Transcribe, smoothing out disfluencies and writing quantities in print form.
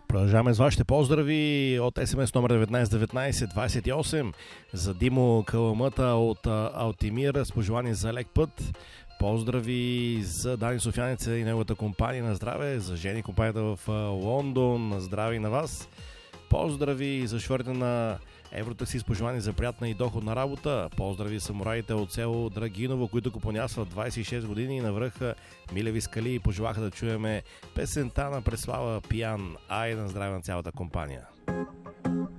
Продължаваме с вашите поздрави от СМС номер 191928 за Димо Каламъта от Алтимир с пожелание за лек път. Поздрави за Дани Софиянеца и неговата компания на здраве, за Жени компанията в Лондон, на здраве и на вас. Поздрави за шофьорите на Евротакси с пожелание за приятна и доходна работа. Поздрави самураите от село Драгиново, които купонясват 26 години и навръха Милеви скали и пожелаха да чуеме песента на Преслава Пиян. Ай на здраве на цялата компания.